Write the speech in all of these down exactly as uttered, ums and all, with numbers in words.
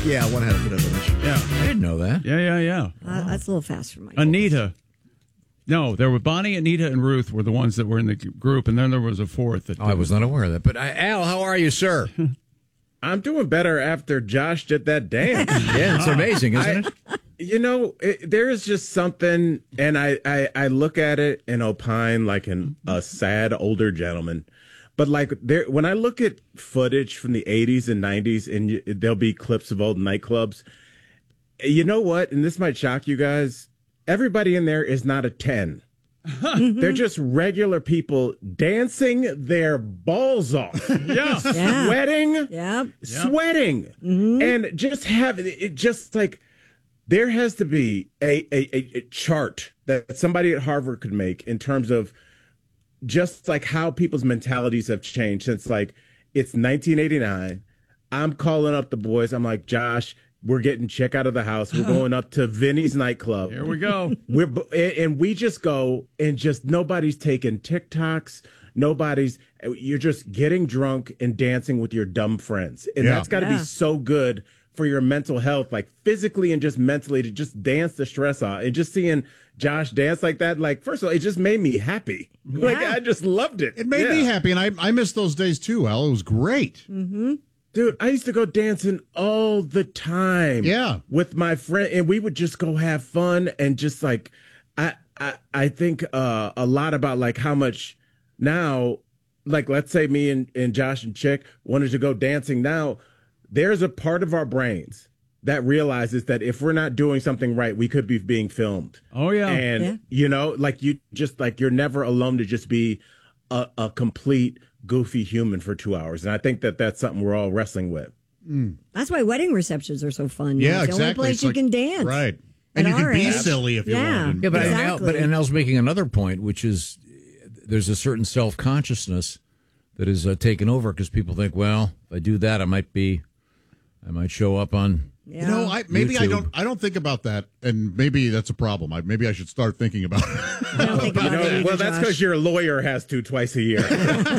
Yeah, one had a bit of an issue. Yeah. I didn't know that. Yeah, yeah, yeah. Uh, that's a little fast for my Anita. No, there were Bonnie, Anita, and Ruth were the ones that were in the group, and then there was a fourth. That Oh, I was not aware of that. But uh, Al, how are you, sir? I'm doing better after Josh did that dance. Yeah, it's amazing, isn't I, it? You know, it, there is just something, and I, I, I look at it and opine like an, a sad older gentleman. But like there, when I look at footage from the eighties and nineties, and you, there'll be clips of old nightclubs, you know what? And this might shock you guys. Everybody in there is not a ten. They're just regular people dancing their balls off. Yeah. Yeah. Sweating. Yep. Sweating. Mm-hmm. And just have it just like there has to be a, a, a, a chart that somebody at Harvard could make in terms of just like how people's mentalities have changed since like it's nineteen eighty-nine. I'm calling up the boys. I'm like, Josh, we're getting Chick out of the house. We're going up to Vinny's nightclub. Here we go. We're and we just go and just nobody's taking TikToks. Nobody's. You're just getting drunk and dancing with your dumb friends, and Yeah. that's got to Yeah. be so good for your mental health, like physically and just mentally, to just dance the stress out. And just seeing Josh dance like that, like first of all, it just made me happy. Like I just loved it. It made Yeah. me happy, and I, I miss those days too, Al. It was great. Mm-hmm. Dude, I used to go dancing all the time. Yeah. With my friend, and we would just go have fun and just like I I, I think uh, a lot about like how much now, like let's say me and, and Josh and Chick wanted to go dancing now, there's a part of our brains that realizes that if we're not doing something right, we could be being filmed. Oh, yeah. And Yeah. you know, like you just like you're never alone to just be a, a complete goofy human for two hours. And I think that that's something we're all wrestling with. That's why wedding receptions are so fun. Yeah, It's the exactly. only place It's you like- can dance. Right. At And you can our be age. silly if you Yeah. want. Yeah, but, Exactly. Al, but and Al's making another point, which is there's a certain self-consciousness that is uh, taken over because people think, well, if I do that, I might be, I might show up on. Yeah. You know, I maybe I YouTube. don't I don't think about that, and maybe that's a problem. I, maybe I should start thinking about it. I don't think You about know, it either, well, that's Josh. because your lawyer has to twice a year.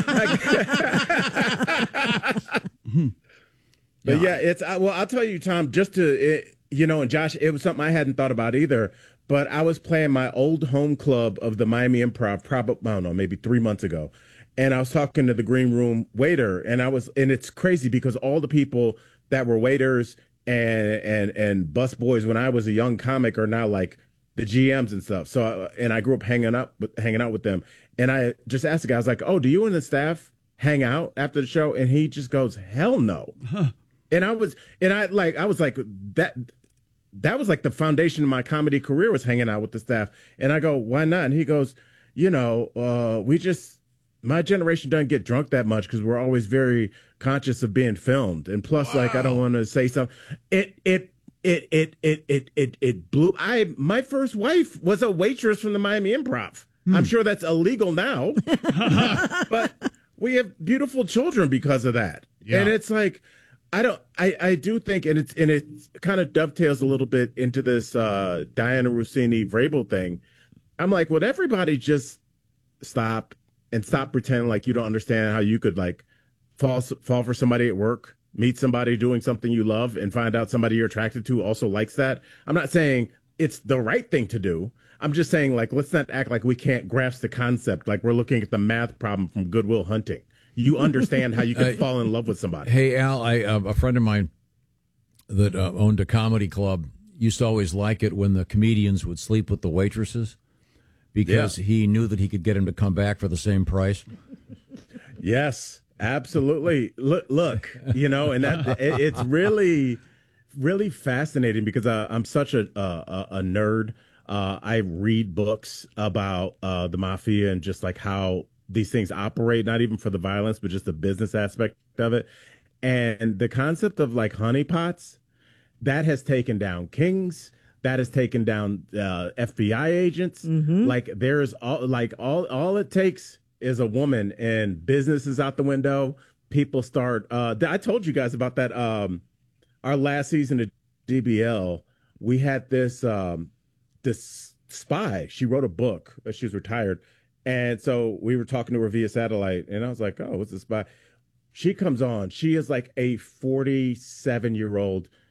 But yeah, it's uh, well. I'll tell you, Tom. Just to it, you know, and Josh, it was something I hadn't thought about either. But I was playing my old home club of the Miami Improv, probably I don't know, maybe three months ago, and I was talking to the green room waiter, and I was, and it's crazy because all the people that were waiters and and and bus boys when I was a young comic are now like the G Ms and stuff. So, uh, and I grew up hanging up, with, hanging out with them, and I just asked the guy, I was like, "Oh, do you and the staff hang out after the show?" And he just goes, "Hell no." Huh. And I was, and I like, I was like that. That was like the foundation of my comedy career was hanging out with the staff. And I go, "Why not?" And he goes, "You know, uh, we just, my generation doesn't get drunk that much because we're always very conscious of being filmed. And plus, wow. like, I don't want to say something. It, it, it, it, it, it, it, it blew. I, my first wife was a waitress from the Miami Improv. Hmm. I'm sure that's illegal now, but we have beautiful children because of that. Yeah. And it's like, I don't. I, I do think, and it's and it kind of dovetails a little bit into this uh, Diana Rossini Vrabel thing. I'm like, would everybody just stop and stop pretending like you don't understand how you could like fall fall for somebody at work, meet somebody doing something you love, and find out somebody you're attracted to also likes that. I'm not saying it's the right thing to do. I'm just saying, like, let's not act like we can't grasp the concept. Like we're looking at the math problem from Good Will Hunting. You understand how you can uh, fall in love with somebody. Hey, Al, I, uh, a friend of mine that uh, owned a comedy club used to always like it when the comedians would sleep with the waitresses because yeah. he knew that he could get them to come back for the same price. Yes, absolutely. Look, look, you know, and that it, it's really, really fascinating because uh, I'm such a a, a nerd. Uh, I read books about uh, the mafia and just like how these things operate, not even for the violence, but just the business aspect of it. And the concept of like honeypots, that has taken down kings, that has taken down uh, F B I agents. Mm-hmm. Like there's all like all all it takes is a woman and business is out the window. People start. Uh, I told you guys about that. Um, our last season of D B L, we had this um, this spy. She wrote a book. She was retired. And so we were talking to her via satellite, and I was like, "Oh, what's this spy?" She comes on. She is like a forty-seven-year-old